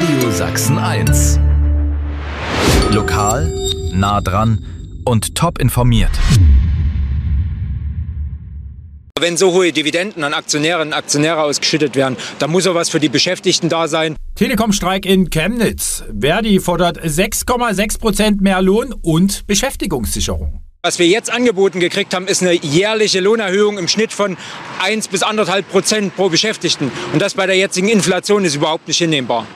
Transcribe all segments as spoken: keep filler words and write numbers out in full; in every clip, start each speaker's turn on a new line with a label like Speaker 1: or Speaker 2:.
Speaker 1: Radio Sachsen eins. Lokal, nah dran und top informiert.
Speaker 2: Wenn so hohe Dividenden an Aktionärinnen und Aktionäre ausgeschüttet werden, dann muss auch was für die Beschäftigten da sein.
Speaker 3: Telekom-Streik in Chemnitz. Verdi fordert sechs Komma sechs Prozent mehr Lohn und Beschäftigungssicherung.
Speaker 2: Was wir jetzt angeboten gekriegt haben, ist eine jährliche Lohnerhöhung im Schnitt von eins bis anderthalb Prozent pro Beschäftigten. Und das bei der jetzigen Inflation ist überhaupt nicht hinnehmbar.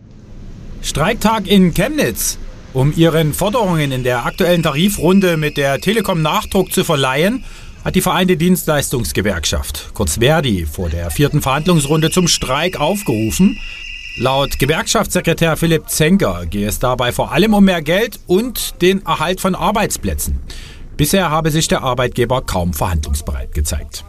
Speaker 3: Streiktag in Chemnitz. Um ihren Forderungen in der aktuellen Tarifrunde mit der Telekom Nachdruck zu verleihen, hat die Vereinte Dienstleistungsgewerkschaft, kurz Verdi, vor der vierten Verhandlungsrunde zum Streik aufgerufen. Laut Gewerkschaftssekretär Philipp Zenker gehe es dabei vor allem um mehr Geld und den Erhalt von Arbeitsplätzen. Bisher habe sich der Arbeitgeber kaum verhandlungsbereit gezeigt.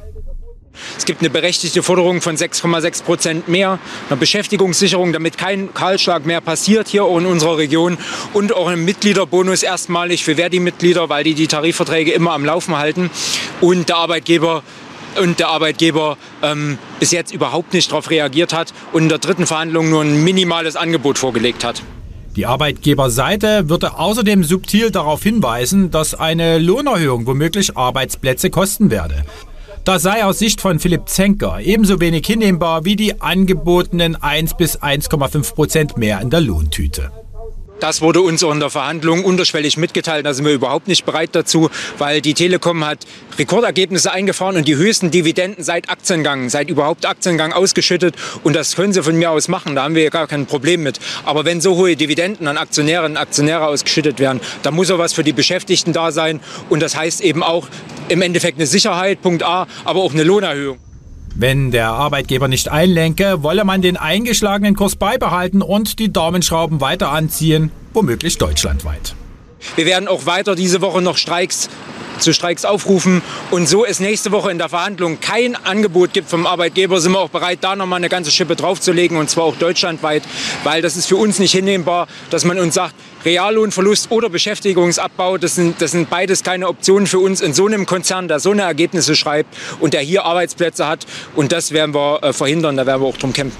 Speaker 2: Es gibt eine berechtigte Forderung von sechs Komma sechs Prozent mehr, eine Beschäftigungssicherung, damit kein Kahlschlag mehr passiert hier auch in unserer Region und auch einen Mitgliederbonus erstmalig für Verdi-Mitglieder, weil die die Tarifverträge immer am Laufen halten und der Arbeitgeber und der Arbeitgeber ähm, bis jetzt überhaupt nicht darauf reagiert hat und in der dritten Verhandlung nur ein minimales Angebot vorgelegt hat.
Speaker 3: Die Arbeitgeberseite würde außerdem subtil darauf hinweisen, dass eine Lohnerhöhung womöglich Arbeitsplätze kosten werde. Das sei aus Sicht von Philipp Zenker ebenso wenig hinnehmbar wie die angebotenen eins bis eins Komma fünf Prozent mehr in der Lohntüte.
Speaker 2: Das wurde uns auch in der Verhandlung unterschwellig mitgeteilt. Da sind wir überhaupt nicht bereit dazu, weil die Telekom hat Rekordergebnisse eingefahren und die höchsten Dividenden seit Aktiengang, seit überhaupt Aktiengang ausgeschüttet. Und das können sie von mir aus machen, da haben wir gar kein Problem mit. Aber wenn so hohe Dividenden an Aktionärinnen und Aktionäre ausgeschüttet werden, dann muss auch was für die Beschäftigten da sein. Und das heißt eben auch im Endeffekt eine Sicherheit, Punkt A, aber auch eine Lohnerhöhung.
Speaker 3: Wenn der Arbeitgeber nicht einlenke, wolle man den eingeschlagenen Kurs beibehalten und die Daumenschrauben weiter anziehen, womöglich deutschlandweit.
Speaker 2: Wir werden auch weiter diese Woche noch Streiks zu Streiks aufrufen. Und so es nächste Woche in der Verhandlung kein Angebot gibt vom Arbeitgeber, sind wir auch bereit, da nochmal eine ganze Schippe draufzulegen, und zwar auch deutschlandweit, weil das ist für uns nicht hinnehmbar, dass man uns sagt, Reallohnverlust oder Beschäftigungsabbau, das sind, das sind beides keine Optionen für uns in so einem Konzern, der so eine Ergebnisse schreibt und der hier Arbeitsplätze hat. Und das werden wir äh, verhindern, da werden wir auch drum kämpfen.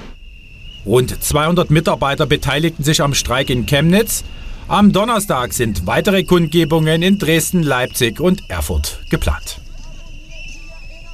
Speaker 3: Rund zweihundert Mitarbeiter beteiligten sich am Streik in Chemnitz. Am Donnerstag sind weitere Kundgebungen in Dresden, Leipzig und Erfurt geplant.